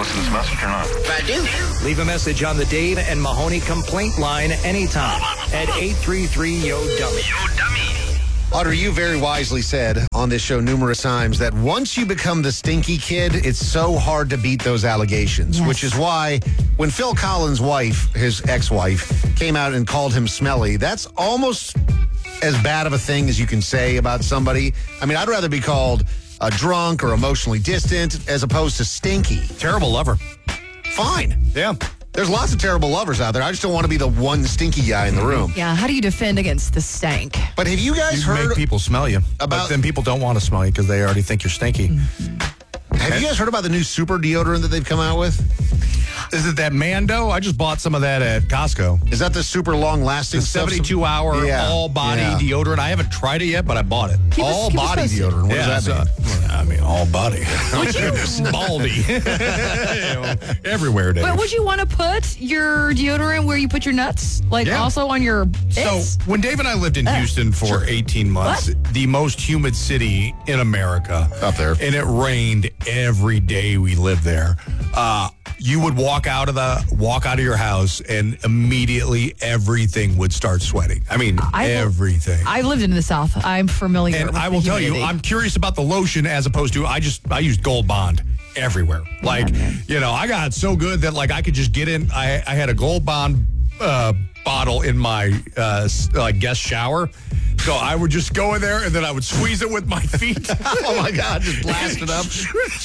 listen to this message or not? I do. Leave a message on the Dave and Mahoney complaint line anytime at 833-YO-DUMMY. Yo, dummy. Audrey, you very wisely said on this show numerous times that once you become the stinky kid, it's so hard to beat those allegations, Yes. which is why when Phil Collins' wife, his ex-wife, came out and called him smelly, that's almost as bad of a thing as you can say about somebody. I mean, I'd rather be called drunk or emotionally distant as opposed to stinky. Terrible lover. Fine. Yeah. There's lots of terrible lovers out there. I just don't want to be the one stinky guy in the room. Yeah, how do you defend against the stank? But have you guys You heard make people smell you. But about- then people don't want to smell you because they already think you're stinky. Have you guys heard about the new super deodorant that they've come out with? Is it that Mando? I just bought some of that at Costco. Is that the super long-lasting The stuff? 72-hour Yeah, all-body yeah. deodorant. I haven't tried it yet, but I bought it. Keep us All-body posted. deodorant. What does that mean? I mean, all body. Would you, Baldy. Everywhere, Dave. but would you want to put your deodorant where you put your nuts? Like Yeah. also on your So bits? when Dave and I lived in Houston for 18 months, the most humid city in America, Up there. and it rained every day we lived there. You would walk out of your house, and immediately everything would start sweating. I mean, everything. I've lived in the South. I'm familiar And with I the will tell you, humidity. I'm curious about the lotion as opposed to I used Gold Bond everywhere. Like, I got so good that like I could just get in. I had a Gold Bond bottle in my guest shower. So I would just go in there and then I would squeeze it with my feet. Oh my God! Just blast it up,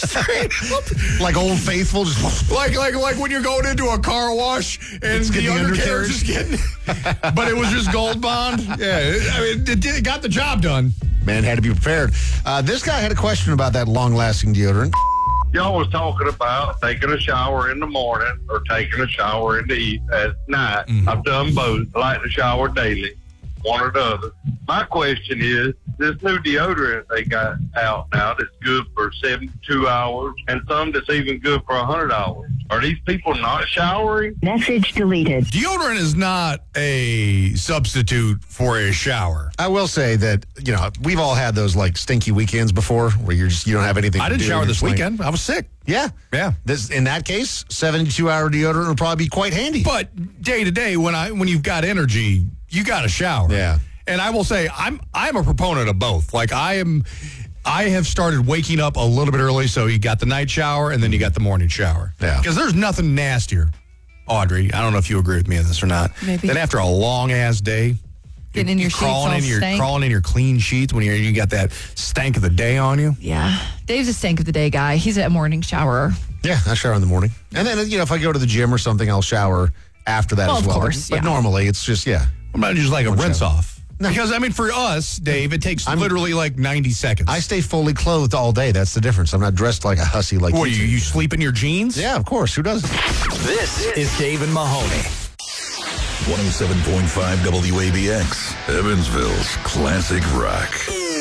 like Old Faithful. Just like when you're going into a car wash and Let's get the the undercarriage is getting. But it was just Gold Bond. Yeah, I mean, it got the job done. man had to be prepared. This guy had a question about that long-lasting deodorant. Y'all was talking about taking a shower in the morning or taking a shower at night. I've done both. I like to shower daily, one or the other. My question is, this new deodorant they got out now that's good for 72 hours and some that's even good for 100 hours. Are these people not showering? Message deleted. Deodorant is not a substitute for a shower. I will say that we've all had those like stinky weekends before, where you don't have anything. I to didn't do. shower You're this just like- weekend. I was sick. Yeah, Yeah. In that case, 72-hour deodorant would probably be quite handy. But day to day, when you've got energy, you got to shower. Yeah. And I will say, I'm a proponent of both. Like I have started waking up a little bit early, so you got the night shower and then you got the morning shower. Yeah. Because there's nothing nastier, Audrey. I don't know if you agree with me on this or not. Maybe. Then after a long ass day, Getting in your sheets all stank. crawling in your clean sheets when you got that stank of the day on you. Yeah. Dave's a stank of the day guy. He's a morning shower. Yeah, I shower in the morning, and then if I go to the gym or something, I'll shower after that as Of well. course, but yeah. normally it's just What about just like a One rinse shower. off? Because, I mean, for us, Dave, it takes literally like 90 seconds. I stay fully clothed all day. That's the difference. I'm not dressed like a hussy like What, you. you sleep in your jeans? Yeah, of course. Who doesn't? This is Dave and Mahoney. 107.5 WABX, Evansville's classic rock.